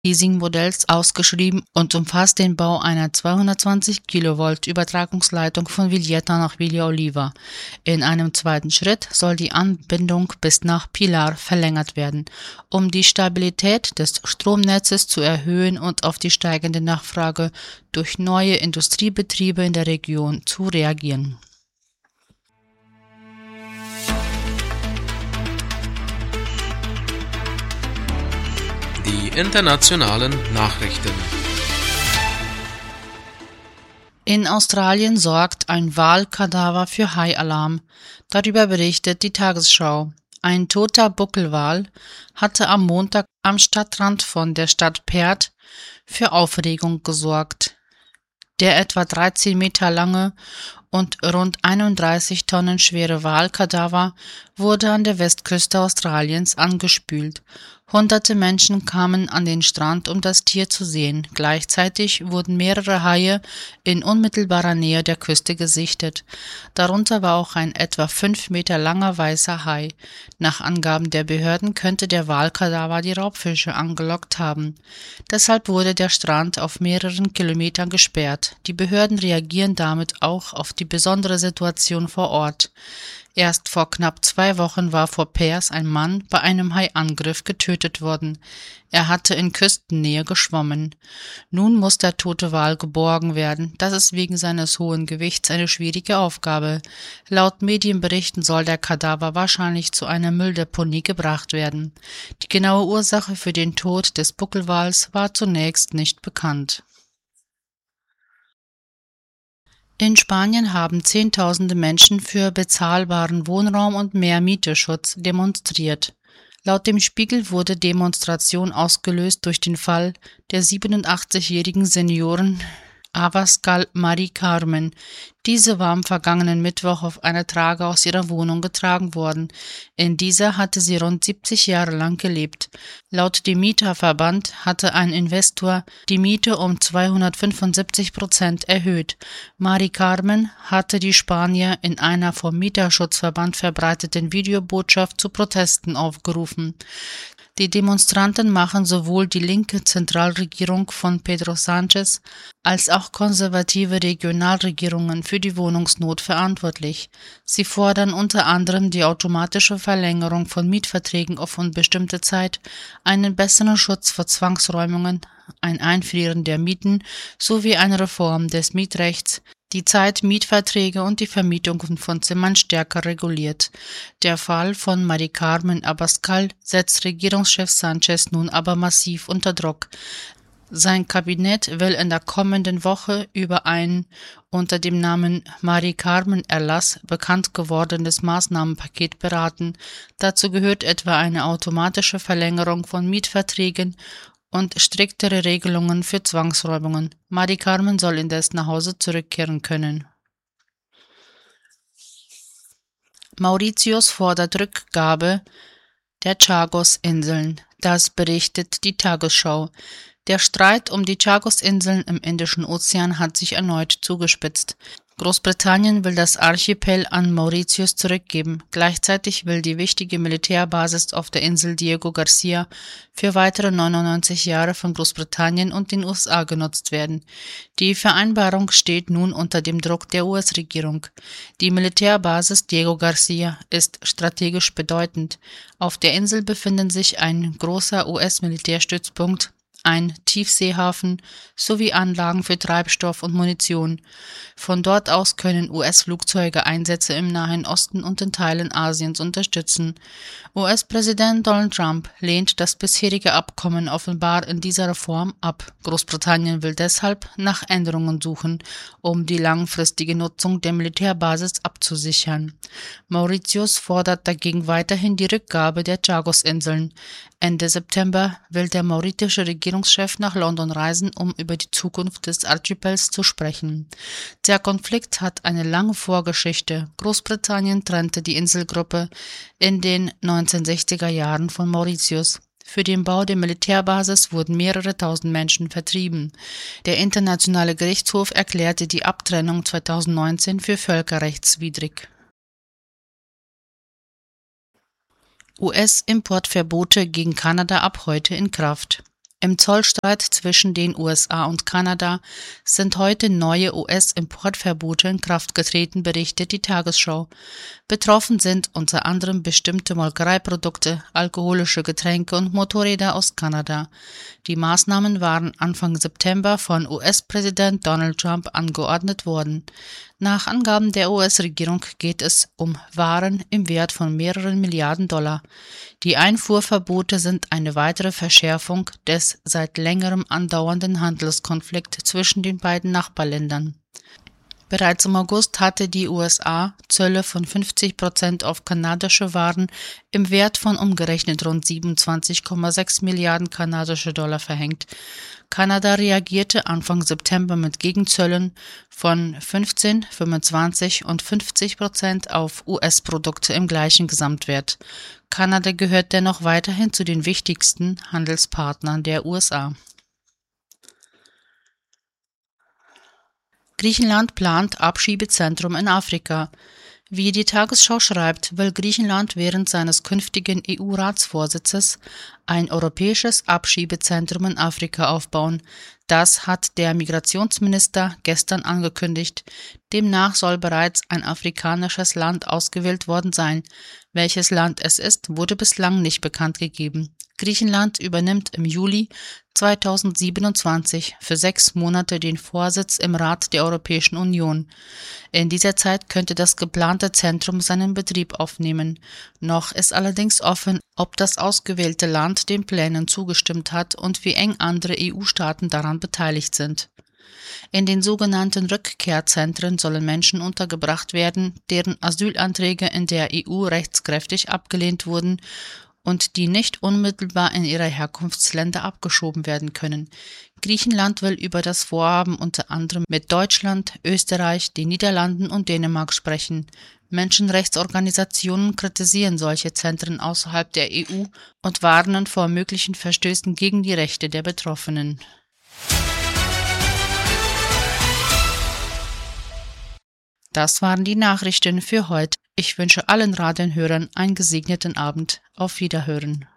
Leasing-Modells ausgeschrieben und umfasst den Bau einer 220 Kilovolt Übertragungsleitung von Villeta nach Villa Oliva. In einem zweiten Schritt soll die Anbindung bis nach Pilar verlängert werden, um die Stabilität des Stromnetzes zu erhöhen und auf die steigende Nachfrage durch neue Industriebetriebe in der Region zu reagieren. Die internationalen Nachrichten. In Australien sorgt ein Walkadaver für Haialarm. Darüber berichtet die Tagesschau. Ein toter Buckelwal hatte am Montag am Stadtrand von der Stadt Perth für Aufregung gesorgt. Der etwa 13 Meter lange und rund 31 Tonnen schwere Walkadaver wurde an der Westküste Australiens angespült. Hunderte Menschen kamen an den Strand, um das Tier zu sehen. Gleichzeitig wurden mehrere Haie in unmittelbarer Nähe der Küste gesichtet. Darunter war auch ein etwa 5 Meter langer weißer Hai. Nach Angaben der Behörden könnte der Walkadaver die Raubfische angelockt haben. Deshalb wurde der Strand auf mehreren Kilometern gesperrt. Die Behörden reagieren damit auch auf die besondere Situation vor Ort. Erst vor knapp 2 Wochen war vor Perth ein Mann bei einem Haiangriff getötet worden. Er hatte in Küstennähe geschwommen. Nun muss der tote Wal geborgen werden. Das ist wegen seines hohen Gewichts eine schwierige Aufgabe. Laut Medienberichten soll der Kadaver wahrscheinlich zu einer Mülldeponie gebracht werden. Die genaue Ursache für den Tod des Buckelwals war zunächst nicht bekannt. In Spanien haben Zehntausende Menschen für bezahlbaren Wohnraum und mehr Mieterschutz demonstriert. Laut dem Spiegel wurde Demonstration ausgelöst durch den Fall der 87-jährigen Seniorin Abascal Mari Carmen. Diese war am vergangenen Mittwoch auf einer Trage aus ihrer Wohnung getragen worden. In dieser hatte sie rund 70 Jahre lang gelebt. Laut dem Mieterverband hatte ein Investor die Miete um 275% erhöht. Mari Carmen hatte die Spanier in einer vom Mieterschutzverband verbreiteten Videobotschaft zu Protesten aufgerufen. Die Demonstranten machen sowohl die linke Zentralregierung von Pedro Sánchez als auch konservative Regionalregierungen für die Wohnungsnot verantwortlich. Sie fordern unter anderem die automatische Verlängerung von Mietverträgen auf unbestimmte Zeit, einen besseren Schutz vor Zwangsräumungen, ein Einfrieren der Mieten sowie eine Reform des Mietrechts, die Zeit, Mietverträge und die Vermietung von Zimmern stärker reguliert. Der Fall von Mari Carmen Abascal setzt Regierungschef Sánchez nun aber massiv unter Druck. Sein Kabinett will in der kommenden Woche über ein unter dem Namen Mari Carmen Erlass bekannt gewordenes Maßnahmenpaket beraten. Dazu gehört etwa eine automatische Verlängerung von Mietverträgen und striktere Regelungen für Zwangsräumungen. Mari Carmen soll indes nach Hause zurückkehren können. Mauritius fordert Rückgabe der Chagos-Inseln. Das berichtet die Tagesschau. Der Streit um die Chagos-Inseln im Indischen Ozean hat sich erneut zugespitzt. Großbritannien will das Archipel an Mauritius zurückgeben. Gleichzeitig will die wichtige Militärbasis auf der Insel Diego Garcia für weitere 99 Jahre von Großbritannien und den USA genutzt werden. Die Vereinbarung steht nun unter dem Druck der US-Regierung. Die Militärbasis Diego Garcia ist strategisch bedeutend. Auf der Insel befinden sich ein großer US-Militärstützpunkt, ein Tiefseehafen sowie Anlagen für Treibstoff und Munition. Von dort aus können US-Flugzeuge Einsätze im Nahen Osten und in Teilen Asiens unterstützen. US-Präsident Donald Trump lehnt das bisherige Abkommen offenbar in dieser Form ab. Großbritannien will deshalb nach Änderungen suchen, um die langfristige Nutzung der Militärbasis abzusichern. Mauritius fordert dagegen weiterhin die Rückgabe der Chagos-Inseln. Ende September will der mauritische Regierungschef nach London reisen, um über die Zukunft des Archipels zu sprechen. Der Konflikt hat eine lange Vorgeschichte. Großbritannien trennte die Inselgruppe in den 1960er Jahren von Mauritius. Für den Bau der Militärbasis wurden mehrere tausend Menschen vertrieben. Der Internationale Gerichtshof erklärte die Abtrennung 2019 für völkerrechtswidrig. US-Importverbote gegen Kanada ab heute in Kraft. Im Zollstreit zwischen den USA und Kanada sind heute neue US-Importverbote in Kraft getreten, berichtet die Tagesschau. Betroffen sind unter anderem bestimmte Molkereiprodukte, alkoholische Getränke und Motorräder aus Kanada. Die Maßnahmen waren Anfang September von US-Präsident Donald Trump angeordnet worden. Nach Angaben der US-Regierung geht es um Waren im Wert von mehreren Milliarden $. Die Einfuhrverbote sind eine weitere Verschärfung des seit längerem andauernden Handelskonflikts zwischen den beiden Nachbarländern. Bereits im August hatte die USA Zölle von 50% auf kanadische Waren im Wert von umgerechnet rund 27,6 Milliarden kanadische Dollar verhängt. Kanada reagierte Anfang September mit Gegenzöllen von 15, 25 und 50% auf US-Produkte im gleichen Gesamtwert. Kanada gehört dennoch weiterhin zu den wichtigsten Handelspartnern der USA. Griechenland plant Abschiebezentrum in Afrika. Wie die Tagesschau schreibt, will Griechenland während seines künftigen EU-Ratsvorsitzes ein europäisches Abschiebezentrum in Afrika aufbauen. Das hat der Migrationsminister gestern angekündigt. Demnach soll bereits ein afrikanisches Land ausgewählt worden sein. Welches Land es ist, wurde bislang nicht bekannt gegeben. Griechenland übernimmt im Juli 2027 für 6 Monate den Vorsitz im Rat der Europäischen Union. In dieser Zeit könnte das geplante Zentrum seinen Betrieb aufnehmen. Noch ist allerdings offen, ob das ausgewählte Land den Plänen zugestimmt hat und wie eng andere EU-Staaten daran beteiligt sind. In den sogenannten Rückkehrzentren sollen Menschen untergebracht werden, deren Asylanträge in der EU rechtskräftig abgelehnt wurden und die nicht unmittelbar in ihre Herkunftsländer abgeschoben werden können. Griechenland will über das Vorhaben unter anderem mit Deutschland, Österreich, den Niederlanden und Dänemark sprechen. Menschenrechtsorganisationen kritisieren solche Zentren außerhalb der EU und warnen vor möglichen Verstößen gegen die Rechte der Betroffenen. Das waren die Nachrichten für heute. Ich wünsche allen Radienhörern einen gesegneten Abend. Auf Wiederhören.